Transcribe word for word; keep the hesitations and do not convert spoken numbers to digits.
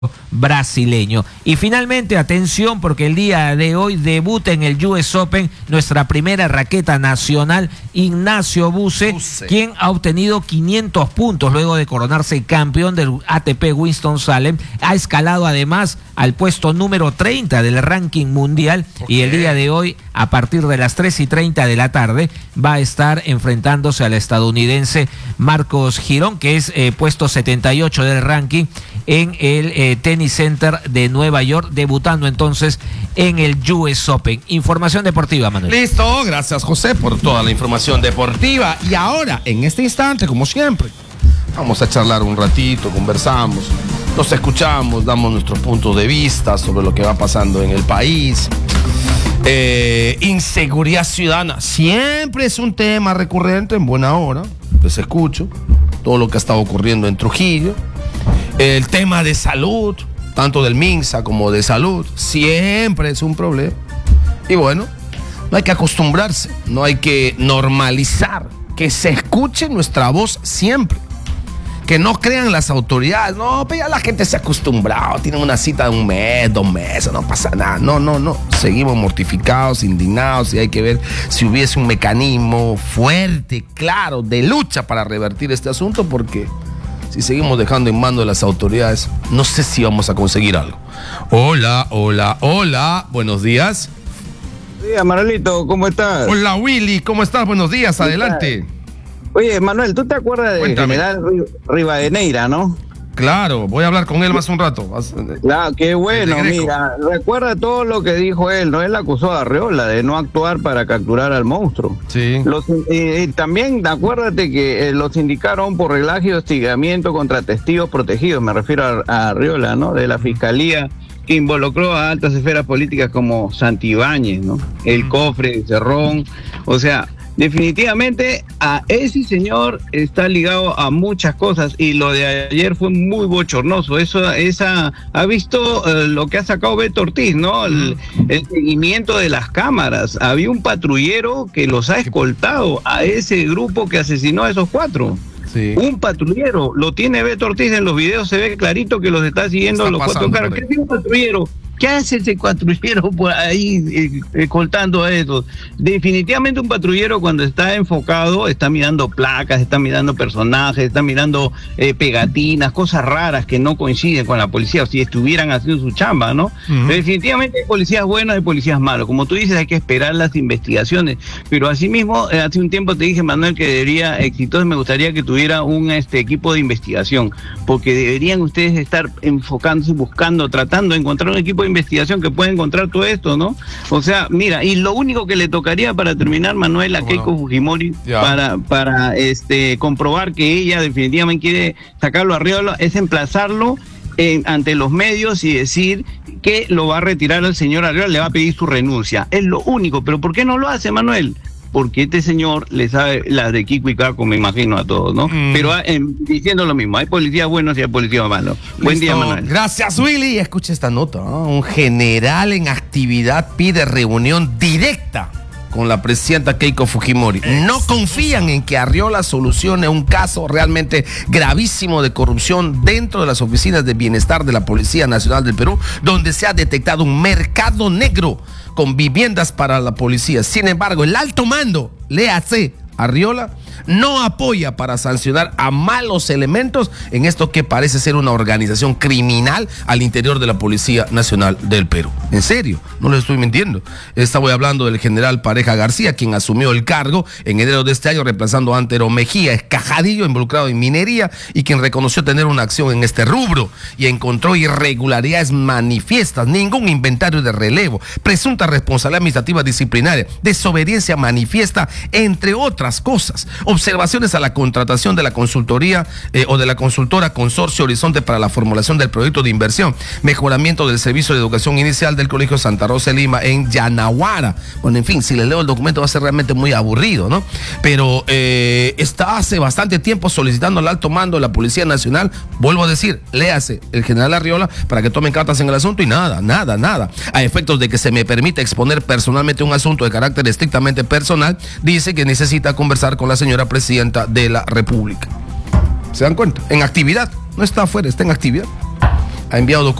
brasileño. Y finalmente, atención, porque el día de hoy debuta en el U S Open nuestra primera raqueta nacional, Ignacio Buse, Buse, quien ha obtenido quinientos puntos luego de coronarse campeón del A T P Winston-Salem. Ha escalado además al puesto número treinta del ranking mundial. Okay. Y el día de hoy, a partir de las tres y treinta de la tarde, va a estar enfrentándose al estadounidense Marcos Girón, que es eh, puesto setenta y ocho del ranking en el eh, Tennis Center de Nueva York, debutando entonces en el U S Open. Información deportiva, Manuel. Listo, gracias José por toda la información deportiva. Y ahora, en este instante, como siempre, vamos a charlar un ratito, conversamos, nos escuchamos, damos nuestros puntos de vista sobre lo que va pasando en el país. Eh, inseguridad ciudadana siempre es un tema recurrente en buena hora. Les escucho todo lo que ha estado ocurriendo en Trujillo. El tema de salud, tanto del MINSA como de salud, siempre es un problema. Y bueno, no hay que acostumbrarse, no hay que normalizar que se escuche nuestra voz siempre. Que no crean las autoridades, no, pero ya la gente se ha acostumbrado, tienen una cita de un mes, dos meses, no pasa nada. No, no, no, seguimos mortificados, indignados, y hay que ver si hubiese un mecanismo fuerte, claro, de lucha para revertir este asunto, porque si seguimos dejando en manos de las autoridades, no sé si vamos a conseguir algo. Hola, hola, hola, buenos días. Buenos días, Manuelito, ¿cómo estás? Hola, Willy, ¿cómo estás? Buenos días, adelante. Oye, Manuel, ¿tú te acuerdas del general Rivadeneira, no? Claro, voy a hablar con él más un rato. Claro, qué bueno, mira, recuerda todo lo que dijo él, ¿no? Él acusó a Arriola de no actuar para capturar al monstruo. Sí. Los, eh, también acuérdate que eh, los indicaron por reglaje y hostigamiento contra testigos protegidos, me refiero a, a Arriola, ¿no? De la Fiscalía, que involucró a altas esferas políticas como Santibáñez, ¿no? El Cofre, Cerrón, o sea... Definitivamente a ese señor está ligado a muchas cosas, y lo de ayer fue muy bochornoso. Eso, esa, ha visto uh, lo que ha sacado Beto Ortiz, ¿no? El, el seguimiento de las cámaras. Había un patrullero que los ha escoltado a ese grupo que asesinó a esos cuatro. Sí. Un patrullero, lo tiene Beto Ortiz en los videos, se ve clarito que los está siguiendo está los cuatro caras. ¿Qué es un patrullero? ¿Qué hace ese patrullero por ahí eh, escoltando a esos? Definitivamente un patrullero, cuando está enfocado, está mirando placas, está mirando personajes, está mirando eh, pegatinas, cosas raras que no coinciden con la policía, o si estuvieran haciendo su chamba, ¿no? Uh-huh. Definitivamente hay policías buenos y policías malos. Como tú dices, hay que esperar las investigaciones. Pero asimismo, eh, hace un tiempo te dije, Manuel, que debería, exitoso, me gustaría que tuviera un este equipo de investigación, porque deberían ustedes estar enfocándose, buscando, tratando de encontrar un equipo de investigación que pueda encontrar todo esto, ¿no? O sea, mira, y lo único que le tocaría para terminar, Manuel, a bueno, Keiko Fujimori, ya. para para este comprobar que ella definitivamente quiere sacarlo a Arriola, es emplazarlo en, ante los medios y decir que lo va a retirar al señor Arriola, le va a pedir su renuncia. Es lo único, pero ¿por qué no lo hace, Manuel? Porque este señor le sabe las de Kiko y Caco, me imagino, a todos, ¿no? Mm. Pero eh, diciendo lo mismo, hay policías buenos y hay policías malos. Listo. Buen día, Manuel. Gracias, Willy. Escucha esta nota, ¿no? Un general en actividad pide reunión directa con la presidenta Keiko Fujimori. No confían en que Arriola solucione un caso realmente gravísimo de corrupción dentro de las oficinas de bienestar de la Policía Nacional del Perú, donde se ha detectado un mercado negro con viviendas para la policía. Sin embargo, el alto mando, léase, Arriola, no apoya para sancionar a malos elementos en esto que parece ser una organización criminal al interior de la Policía Nacional del Perú. En serio, no les estoy mintiendo. Estaba hablando del general Pareja García, quien asumió el cargo en enero de este año, reemplazando a Antero Mejía Escajadillo, involucrado en minería, y quien reconoció tener una acción en este rubro y encontró irregularidades manifiestas, ningún inventario de relevo, presunta responsabilidad administrativa disciplinaria, desobediencia manifiesta, entre otras cosas. Observaciones a la contratación de la consultoría eh, o de la consultora Consorcio Horizonte para la formulación del proyecto de inversión, mejoramiento del servicio de educación inicial del Colegio Santa Rosa de Lima en Yanaguara. Bueno, en fin, si le leo el documento va a ser realmente muy aburrido, ¿no? Pero eh, está hace bastante tiempo solicitando al alto mando de la Policía Nacional, vuelvo a decir, léase el general Arriola para que tomen cartas en el asunto, y nada, nada, nada. A efectos de que se me permita exponer personalmente un asunto de carácter estrictamente personal, dice que necesita conversar con la señora presidenta de la República. ¿Se dan cuenta? En actividad, no está afuera, está en actividad. ha enviado